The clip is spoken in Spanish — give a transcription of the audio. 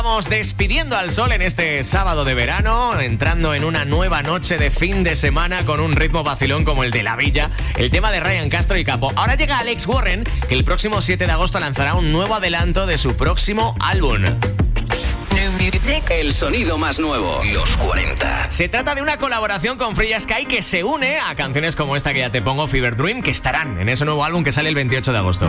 Vamos despidiendo al sol en este sábado de verano, entrando en una nueva noche de fin de semana con un ritmo vacilón como el de La Villa, el tema de Ryan Castro y Capo. Ahora llega Alex Warren, que el próximo 7 de agosto lanzará un nuevo adelanto de su próximo álbum. El sonido más nuevo, los 40. Se trata de una colaboración con Freya Sky que se une a canciones como esta que ya te pongo, Fever Dream, que estarán en ese nuevo álbum que sale el 28 de agosto.